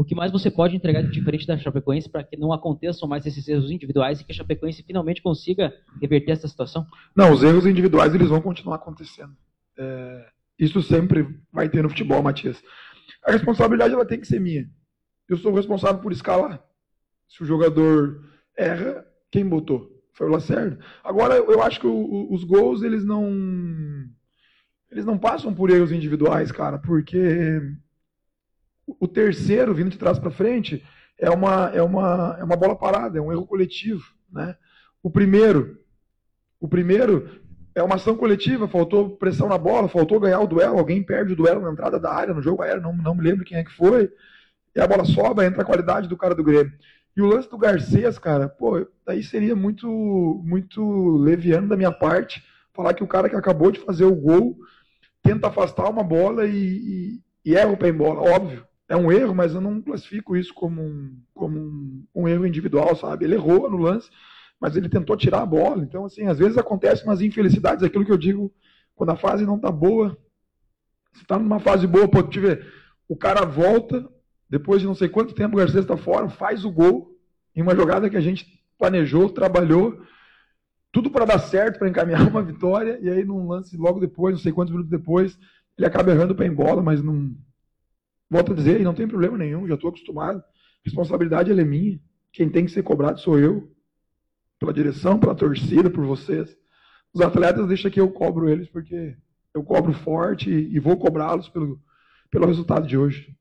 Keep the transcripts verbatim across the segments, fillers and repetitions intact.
O que mais você pode entregar de diferente da Chapecoense para que não aconteçam mais esses erros individuais e que a Chapecoense finalmente consiga reverter essa situação? Não, os erros individuais eles vão continuar acontecendo. É, isso sempre vai ter no futebol, Matias. A responsabilidade ela tem que ser minha. Eu sou responsável por escalar. Se o jogador erra, quem botou? Foi o Lacerda. Agora, eu acho que o, o, os gols, eles não... Eles não passam por erros individuais, cara, porque... O terceiro, vindo de trás para frente, é uma, é, uma, é uma bola parada, é um erro coletivo. Né? O primeiro, o primeiro é uma ação coletiva, faltou pressão na bola, faltou ganhar o duelo, alguém perde o duelo na entrada da área, no jogo aéreo, não, não me lembro quem é que foi, e a bola sobra, entra a qualidade do cara do Grêmio. E o lance do Garcês, cara, pô, daí seria muito, muito leviano da minha parte falar que o cara que acabou de fazer o gol tenta afastar uma bola e, e, e erra o pé em bola, óbvio. É um erro, mas eu não classifico isso como um, como um, um erro individual, sabe? Ele errou no lance, mas ele tentou tirar a bola. Então, assim, às vezes acontecem umas infelicidades, aquilo que eu digo, quando a fase não tá boa, você tá numa fase boa, pô, deixa eu ver, o cara volta, depois de não sei quanto tempo o Garcês está fora, faz o gol, em uma jogada que a gente planejou, trabalhou, tudo para dar certo, para encaminhar uma vitória, e aí num lance logo depois, não sei quantos minutos depois, ele acaba errando o pé em bola, mas não... Volto a dizer, e não tem problema nenhum, já estou acostumado. A responsabilidade ela é minha. Quem tem que ser cobrado sou eu. Pela direção, pela torcida, por vocês. Os atletas, deixa que eu cobro eles, porque eu cobro forte e, e vou cobrá-los pelo, pelo resultado de hoje.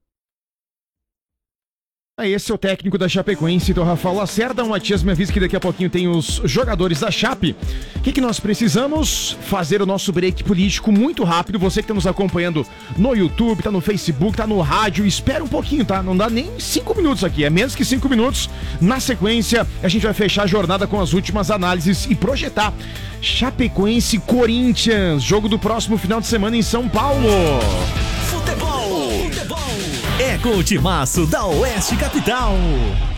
Esse é o técnico da Chapecoense, então Rafael Lacerda. O Matias me avisa que daqui a pouquinho tem os jogadores da Chape. O que, que nós precisamos? Fazer o nosso break político muito rápido. Você que está nos acompanhando no YouTube, está no Facebook, está no rádio, espera um pouquinho, tá? Não dá nem cinco minutos aqui, é menos que cinco minutos. Na sequência, a gente vai fechar a jornada com as últimas análises e projetar Chapecoense Corinthians, jogo do próximo final de semana em São Paulo. Futebol, Futebol. É com o timaço da Oeste Capital.